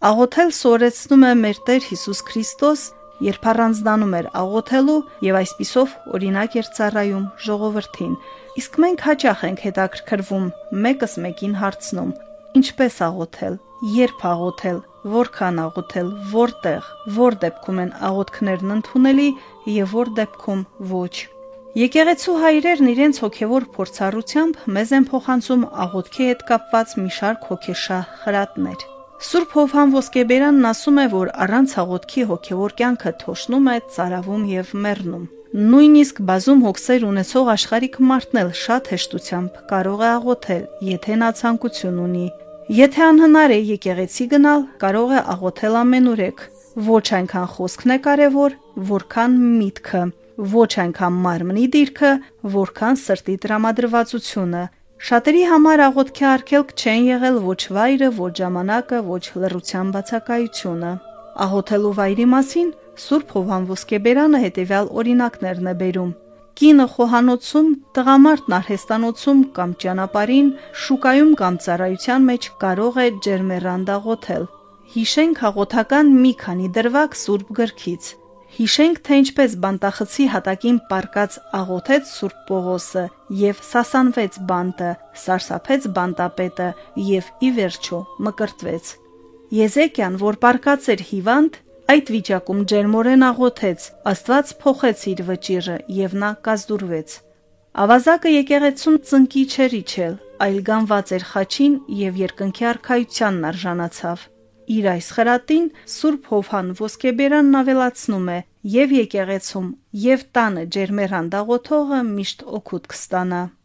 Աղոթել սովորեցնում է մեր Տեր Հիսուս Քրիստոս, երբ առանձնանում էր աղոթելու եւ այսպիսով օրինակ էր ծառայում ժողովրդին։ Իսկ մենք հաճախ ենք հետաքրքրվում մեկս մեկին հարցնում. ինչպես աղոթել, երբ աղոթել, որքան աղոթել, որտեղ, որ դեպքում են աղոթքներն ընդունելի եւ որ դեպքում ոչ։ Եկեղեցու հայրերն իրենց հոգևոր փորձառությամբ մեզ են փոխանցում աղոթքի հետ կապված մի շարք հոգեշահ խրատներ։ Սուրբ Հովհան Ոսկեբերանն ասում է, որ առանց աղոթքի հոգևոր կյանքը թոշնում է, ծարավում եւ մեռնում։ Նույնիսկ բազում հոգսեր ունեցող աշխարհիկ մարդն էլ շատ հեշտությամբ կարող է աղոթել, եթե նա ցանկություն ունի։ Եթե անհնար է եկեղեցի գնալ, կարող է աղոթել ամենուրեք։ Ոչ այնքան խոսքն է կարևոր, որքան միտքը, ոչ այնքան մարմնի դիրքը, որքան սրտի տրամադրվածությունը։ Շատերի համար աղոթքի արգելք չեն եղել ոչ վայրը, ոչ ժամանակը, ոչ լռության բացակայությունը։ Աղոթելու վայրի մասին Սուրբ Հովհան Ոսկեբերանը հետևյալ օրինակներն է բերում. կինը խոհանոցում, տղամարդն արհեստանոցում կամ ճանապարհին, շուկայում կամ ծառայության մեջ կարող է ջերմեռանդ աղոթել։ Հիշենք աղոթական մի քանի դրվագ Սուրբ գրքից։ Հիշենք, թե ինչպես բանտախցի հատակին պառկած աղոթեց Սուրբ Պողոսը եւ սասանվեց բանտը, սարսափեց բանտապետը եւ ի վերջո մկրտվեց։ Եզեկիան, որ պառկած էր հիվանդ, այդ վիճակում ջերմորեն աղոթեց, Աստված փոխեց իր վճիռը եւ նա կազդուրվեց։ Ավազակը եկեղեցում ծնկի չէր իջել, այլ գանված էր խաչին եւ երկնքի արքայությանն արժանացավ։ Իր այս խրատին Սուրբ Հովհան Ոսկեբերանն ավելացնում է. եւ եկեղեցում, եւ տանը ջերմեռանդ աղոթողը միշտ օգուտ կստանա։